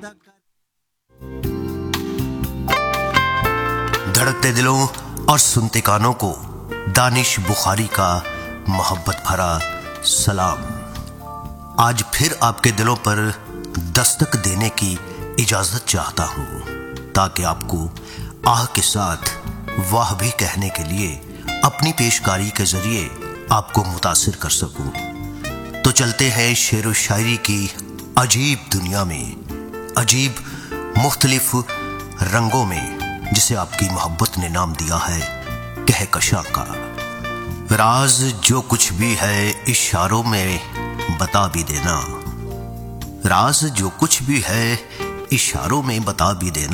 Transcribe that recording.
धड़कते दिलों और सुनते कानों को दानिश बुखारी का मोहब्बत भरा सलाम। आज फिर आपके दिलों पर दस्तक देने की इजाजत चाहता हूं, ताकि आपको आह के साथ वाह भी कहने के लिए अपनी पेशकारी के जरिए आपको मुतासिर कर सकूं। तो चलते हैं शेर व शायरी की अजीब दुनिया में, अजीब मुख्तलिफ रंगों में, जिसे आपकी मोहब्बत ने नाम दिया है कहकशां का। राज जो कुछ भी है इशारों में बता भी देना, राज जो कुछ भी है इशारों में बता भी देना।